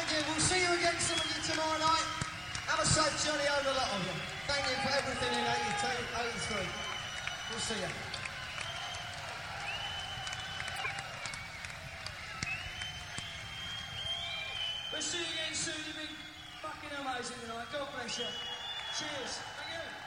you. We'll see you again, some of you, tomorrow night. Have a safe journey home, a lot of you. Thank you for everything in 82, 83. We'll see you. We'll see you again soon. You've been fucking amazing tonight. God bless you. Cheers. Thank you.